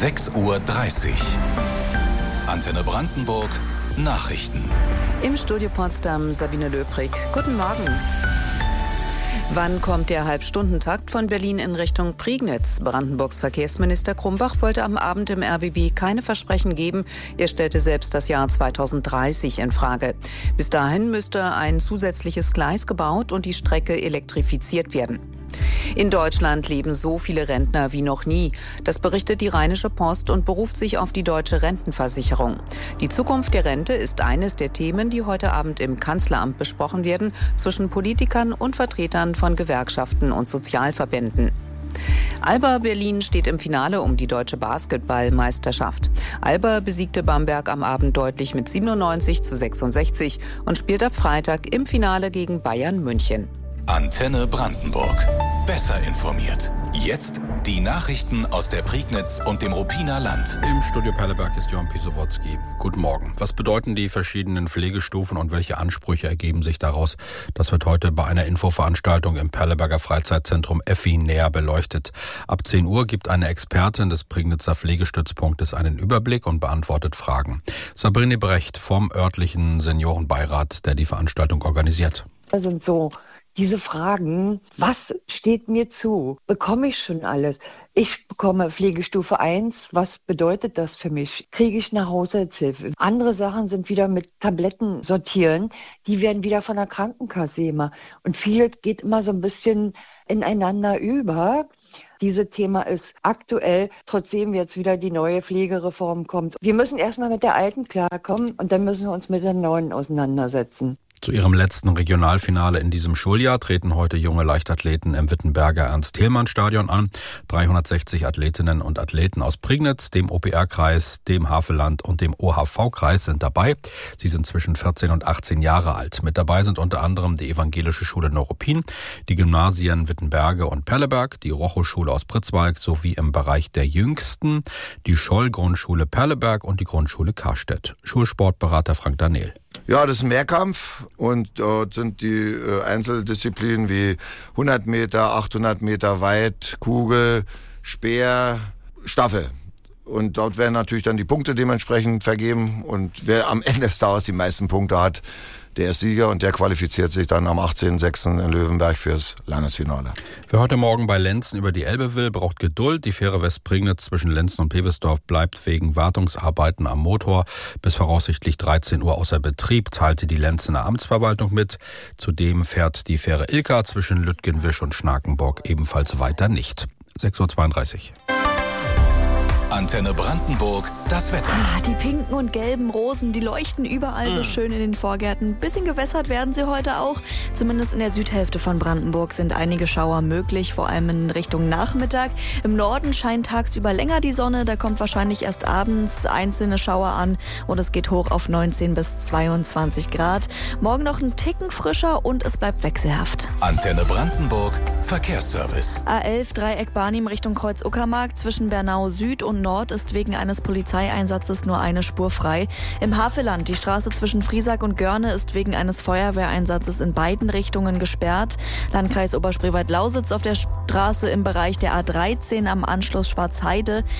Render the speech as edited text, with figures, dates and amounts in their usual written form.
6:30 Uhr. Antenne Brandenburg Nachrichten. Im Studio Potsdam Sabine Löbrig. Guten Morgen. Wann kommt der Halbstundentakt von Berlin in Richtung Prignitz? Brandenburgs Verkehrsminister Krumbach wollte am Abend im RBB keine Versprechen geben. Er stellte selbst das Jahr 2030 in Frage. Bis dahin müsste ein zusätzliches Gleis gebaut und die Strecke elektrifiziert werden. In Deutschland leben so viele Rentner wie noch nie. Das berichtet die Rheinische Post und beruft sich auf die Deutsche Rentenversicherung. Die Zukunft der Rente ist eines der Themen, die heute Abend im Kanzleramt besprochen werden, zwischen Politikern und Vertretern von Gewerkschaften und Sozialverbänden. Alba Berlin steht im Finale um die deutsche Basketballmeisterschaft. Alba besiegte Bamberg am Abend deutlich mit 97:66 und spielt ab Freitag im Finale gegen Bayern München. Antenne Brandenburg. Besser informiert. Jetzt die Nachrichten aus der Prignitz und dem Ruppiner Land. Im Studio Perleberg ist Johann Pisowotzki. Guten Morgen. Was bedeuten die verschiedenen Pflegestufen und welche Ansprüche ergeben sich daraus? Das wird heute bei einer Infoveranstaltung im Perleberger Freizeitzentrum Effi näher beleuchtet. Ab 10 Uhr gibt eine Expertin des Prignitzer Pflegestützpunktes einen Überblick und beantwortet Fragen. Sabrine Brecht vom örtlichen Seniorenbeirat, der die Veranstaltung organisiert. Das sind so diese Fragen, was steht mir zu? Bekomme ich schon alles? Ich bekomme Pflegestufe 1, was bedeutet das für mich? Kriege ich eine Haushaltshilfe? Andere Sachen sind wieder mit Tabletten sortieren, die werden wieder von der Krankenkasse immer. Und viele geht immer so ein bisschen ineinander über. Dieses Thema ist aktuell, trotzdem jetzt wieder die neue Pflegereform kommt. Wir müssen erstmal mit der alten klarkommen und dann müssen wir uns mit der neuen auseinandersetzen. Zu ihrem letzten Regionalfinale in diesem Schuljahr treten heute junge Leichtathleten im Wittenberger Ernst-Thälmann-Stadion an. 360 Athletinnen und Athleten aus Prignitz, dem OPR-Kreis, dem Havelland und dem OHV-Kreis sind dabei. Sie sind zwischen 14 und 18 Jahre alt. Mit dabei sind unter anderem die Evangelische Schule Neuruppin, die Gymnasien Wittenberge und Perleberg, die Rochow-Schule aus Pritzwalk sowie im Bereich der Jüngsten die Scholl-Grundschule Perleberg und die Grundschule Karstedt. Schulsportberater Frank Daniel. Ja, das ist ein Mehrkampf und dort sind die Einzeldisziplinen wie 100 Meter, 800 Meter weit, Kugel, Speer, Staffel. Und dort werden natürlich dann die Punkte dementsprechend vergeben und wer am Ende des Tages die meisten Punkte hat, der ist Sieger und der qualifiziert sich dann am 18.06. in Löwenberg fürs Landesfinale. Wer heute Morgen bei Lenzen über die Elbe will, braucht Geduld. Die Fähre Westprignitz zwischen Lenzen und Pevesdorf bleibt wegen Wartungsarbeiten am Motor bis voraussichtlich 13 Uhr außer Betrieb, teilte die Lenzener Amtsverwaltung mit. Zudem fährt die Fähre Ilka zwischen Lütgenwisch und Schnakenburg ebenfalls weiter nicht. 6:32 Uhr. Antenne Brandenburg, das Wetter. Die pinken und gelben Rosen, die leuchten überall so schön in den Vorgärten. Bisschen gewässert werden sie heute auch. Zumindest in der Südhälfte von Brandenburg sind einige Schauer möglich, vor allem in Richtung Nachmittag. Im Norden scheint tagsüber länger die Sonne, da kommt wahrscheinlich erst abends einzelne Schauer an und es geht hoch auf 19 bis 22 Grad. Morgen noch ein Ticken frischer und es bleibt wechselhaft. Antenne Brandenburg, Verkehrsservice. A11 Dreieck Barnim Richtung Kreuz-Uckermark zwischen Bernau Süd und Nord ist wegen eines Polizeieinsatzes nur eine Spur frei. Im Havelland, die Straße zwischen Friesack und Görne, ist wegen eines Feuerwehreinsatzes in beiden Richtungen gesperrt. Landkreis Oberspreewald-Lausitz auf der Straße im Bereich der A13 am Anschluss Schwarzheide